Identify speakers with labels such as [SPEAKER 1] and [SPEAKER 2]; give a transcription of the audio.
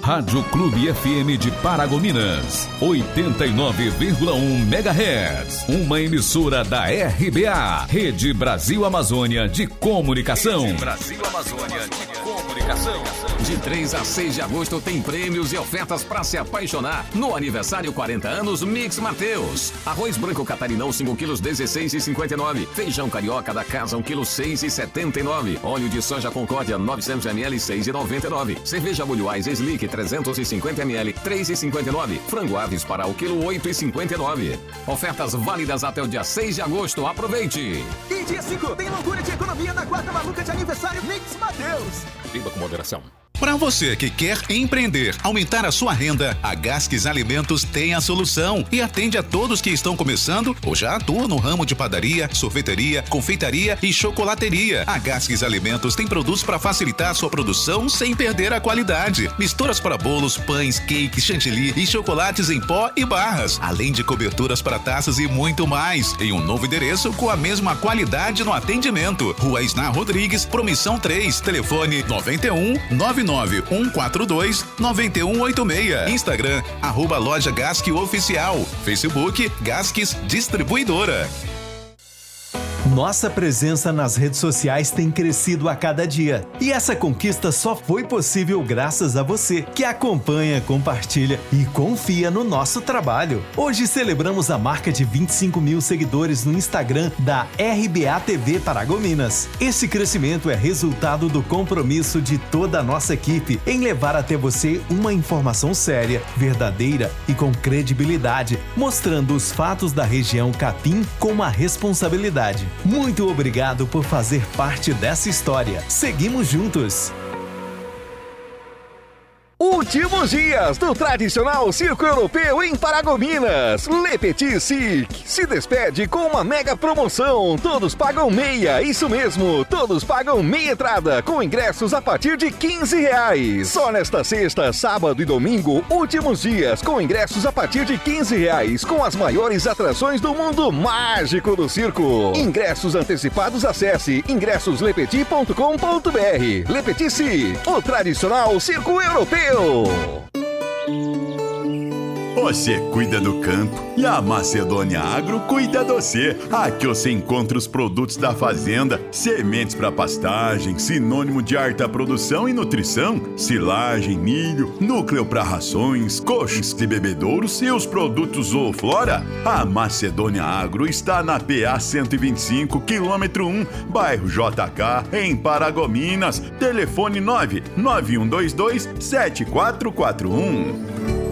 [SPEAKER 1] Rádio Clube FM de Paragominas, 89,1 MHz. Uma emissora da RBA, Rede Brasil Amazônia de Comunicação. Rede Brasil Amazônia de Comunicação.
[SPEAKER 2] De 3 a 6 de agosto tem prêmios e ofertas para se apaixonar no aniversário 40 anos Mix Mateus. Arroz branco catarinão 5 quilos 16,59. Feijão carioca da casa 1 quilo 6,79. Óleo de soja Concórdia 900 ml 6,99. Cerveja Bulhoais Slick 350 ml 3,59. Frango Aves para o quilo 8,59. Ofertas válidas até o dia 6 de agosto. Aproveite!
[SPEAKER 3] E dia 5 tem loucura de economia na quarta maluca de aniversário Mix Mateus.
[SPEAKER 2] Beba com moderação.
[SPEAKER 4] Para você que quer empreender, aumentar a sua renda, a Gasques Alimentos tem a solução e atende a todos que estão começando ou já atuam no ramo de padaria, sorveteria, confeitaria e chocolateria. A Gasques Alimentos tem produtos para facilitar a sua produção sem perder a qualidade. Misturas para bolos, pães, cakes, chantilly e chocolates em pó e barras, além de coberturas para taças e muito mais. Em um novo endereço com a mesma qualidade no atendimento. Rua Isná Rodrigues, Promissão 3, telefone 91 99142 9186. Instagram, @loja Gasque Oficial. Facebook, Gasques Distribuidora.
[SPEAKER 5] Nossa presença nas redes sociais tem crescido a cada dia. E essa conquista só foi possível graças a você, que acompanha, compartilha e confia no nosso trabalho. Hoje celebramos a marca de 25 mil seguidores no Instagram da RBA TV Paragominas. Esse crescimento é resultado do compromisso de toda a nossa equipe em levar até você uma informação séria, verdadeira e com credibilidade, mostrando os fatos da região Capim com uma responsabilidade. Muito obrigado por fazer parte dessa história. Seguimos juntos.
[SPEAKER 3] Últimos dias do tradicional Circo Europeu em Paragominas. Le Petit Cirque se despede com uma mega promoção. Todos pagam meia, isso mesmo. Todos pagam meia entrada, com ingressos a partir de R$15. Só nesta sexta, sábado e domingo, últimos dias, com ingressos a partir de R$15, com as maiores atrações do mundo mágico do circo. Ingressos antecipados, acesse ingressoslepetit.com.br. Le Petit Cirque, o tradicional Circo Europeu.
[SPEAKER 6] Você cuida do campo e a Macedônia Agro cuida de você. Aqui você encontra os produtos da fazenda, sementes para pastagem, sinônimo de alta produção e nutrição, silagem, milho, núcleo para rações, coxos e bebedouros e os produtos Zooflora. A Macedônia Agro está na PA 125, quilômetro 1, bairro JK, em Paragominas. Telefone 99122 7441.